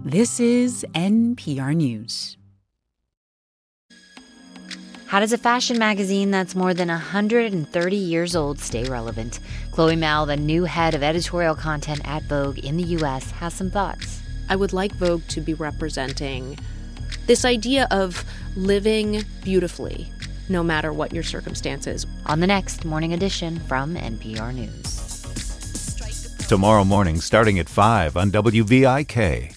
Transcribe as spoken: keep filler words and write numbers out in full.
This is N P R News. How does a fashion magazine that's more than one hundred thirty years old stay relevant? Chloe Mao, the new head of editorial content at Vogue in the U S, has some thoughts. I would like Vogue to be representing this idea of living beautifully, no matter what your circumstances. On the next Morning Edition from N P R News. Tomorrow morning starting at five on W V I K.